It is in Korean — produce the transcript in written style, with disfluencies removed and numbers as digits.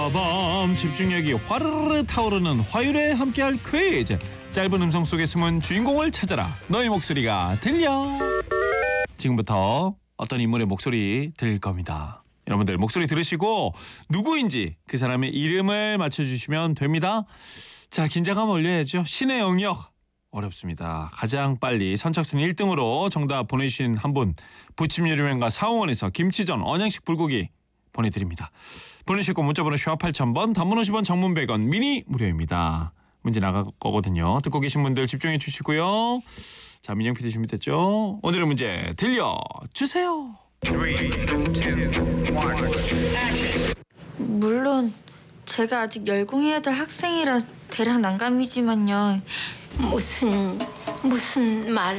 밤 집중력이 화르르 타오르는 화요일에 함께할 퀴즈. 짧은 음성 속에 숨은 주인공을 찾아라. 너의 목소리가 들려. 지금부터 어떤 인물의 목소리 들릴 겁니다. 여러분들 목소리 들으시고 누구인지 그 사람의 이름을 맞춰주시면 됩니다. 자, 긴장감 올려야죠. 신의 영역. 어렵습니다. 가장 빨리 선착순 1등으로 정답 보내주신 한 분, 부침요리맨과 사홍원에서 김치전 언양식 불고기 보내드립니다. 보내시고 문자번호 샵 8000번, 단문 50원, 장문 100원, 미니 무료입니다. 문제 나갈 거거든요. 듣고 계신 분들 집중해 주시고요. 자, 민영 PD 준비됐죠? 오늘의 문제 들려주세요. 3, 2, 1, action. 물론 제가 아직 열공해야 될 학생이라 대략 난감이지만요. 무슨 말